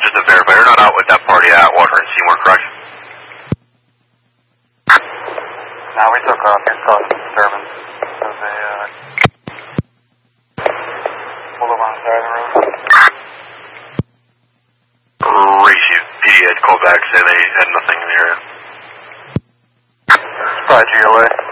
just to verify, you're not out with that party at Walker and Seymour, correct? No, we took off. We caused some disturbance. So they, pulled up on the side of the road. Racing PD had called back saying they had nothing in the area. It's probably GOA.